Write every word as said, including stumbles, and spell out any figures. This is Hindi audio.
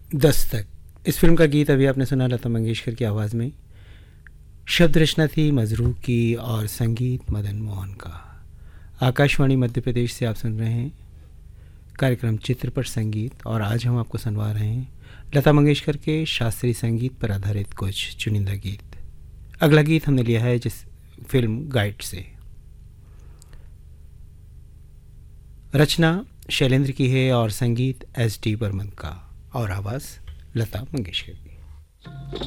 दस्तक, इस फिल्म का गीत अभी आपने सुना लता मंगेशकर की आवाज़ में। शब्द रचना थी मजरूह की और संगीत मदन मोहन का। आकाशवाणी मध्य प्रदेश से आप सुन रहे हैं कार्यक्रम चित्र पर संगीत, और आज हम आपको सुनवा रहे हैं लता मंगेशकर के शास्त्रीय संगीत पर आधारित कुछ चुनिंदा गीत। अगला गीत हमने लिया है जिस फिल्म गाइड से। रचना शैलेंद्र की है और संगीत एस डी बर्मन का, और आवाज़ लता मंगेशकर की।